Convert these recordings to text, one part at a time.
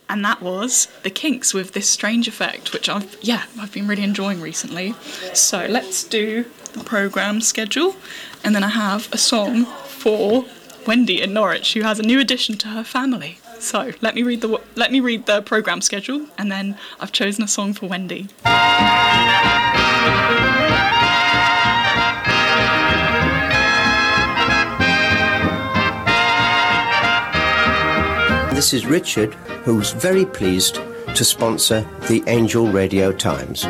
And that was The Kinks with This Strange Effect, which I've been really enjoying recently. So let's do the programme schedule. And then I have a song for Wendy in Norwich, who has a new addition to her family. So let me read the programme schedule, and then I've chosen a song for Wendy. This is Richard, who's very pleased to sponsor the Angel Radio Times.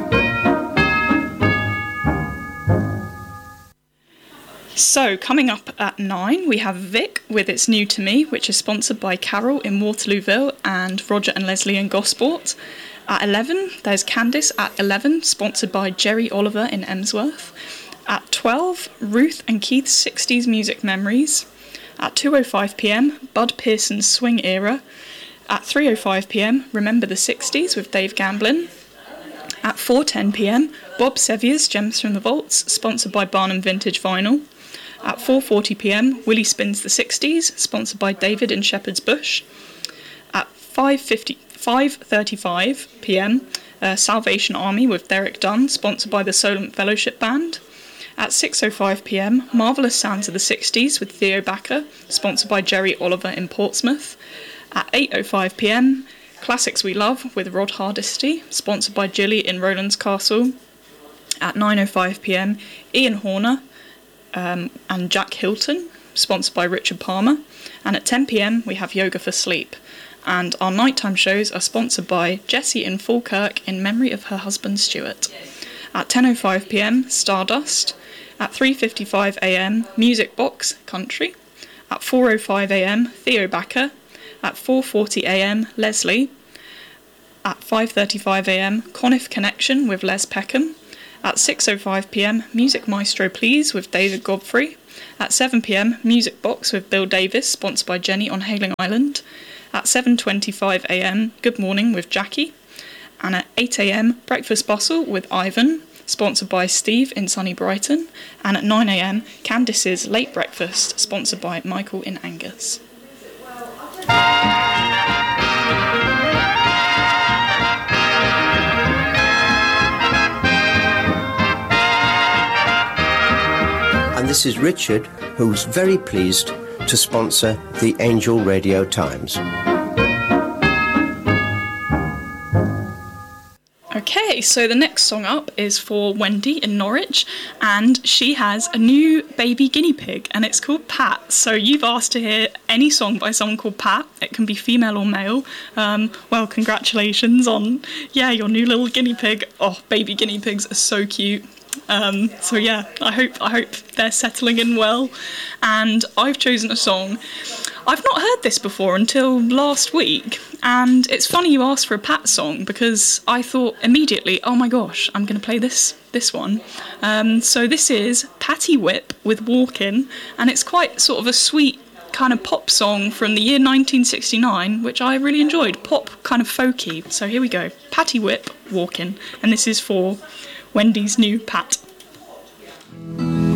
So, coming up at 9, we have Vic with It's New to Me, which is sponsored by Carol in Waterlooville and Roger and Leslie in Gosport. At 11, there's Candice at 11, sponsored by Jerry Oliver in Emsworth. At 12, Ruth and Keith's 60s Music Memories. At 2:05pm, Bud Pearson's Swing Era. At 3:05pm, Remember the 60s with Dave Gamblin. At 4:10pm, Bob Sevier's Gems from the Vaults, sponsored by Barnum Vintage Vinyl. At 4:40pm, Willie Spins the 60s, sponsored by David in Shepherd's Bush. At 5:35pm, Salvation Army with Derek Dunn, sponsored by the Solent Fellowship Band. At 6:05pm, Marvellous Sounds of the 60s with Theo Backer, sponsored by Jerry Oliver in Portsmouth. At 8:05pm, Classics We Love with Rod Hardesty, sponsored by Jilly in Rowlands Castle. At 9:05pm, Ian Horner and Jack Hilton, sponsored by Richard Palmer. And at 10pm, we have Yoga for Sleep. And our nighttime shows are sponsored by Jessie in Falkirk in memory of her husband Stuart. At 10:05pm, Stardust. At 3:55am, Music Box Country. At 4:05am, Theo Backer. At 4:40am, Leslie. At 5:35am, Conniff Connection with Les Peckham. At 6:05pm, Music Maestro Please with David Godfrey. At 7pm, Music Box with Bill Davis, sponsored by Jenny on Hailing Island. At 7:25am, Good Morning with Jackie. And at 8am, Breakfast Bustle with Ivan, sponsored by Steve in sunny Brighton. And at 9am, Candice's Late Breakfast, sponsored by Michael in Angus. And this is Richard, who's very pleased to sponsor the Angel Radio Times. Okay, so the next song up is for Wendy in Norwich, and she has a new baby guinea pig, and it's called Pat. So you've asked to hear any song by someone called Pat. It can be female or male. Well, congratulations on, your new little guinea pig. Oh, baby guinea pigs are so cute. So yeah, I hope they're settling in well. And I've chosen a song. I've not heard this before until last week, and it's funny you asked for a Pat song, because I thought immediately, oh my gosh, I'm going to play this one. So this is Patty Whip with Walkin', and it's quite sort of a sweet kind of pop song from the year 1969, which I really enjoyed, pop kind of folky. So here we go, Patty Whip, Walkin', and this is for Wendy's new Pat.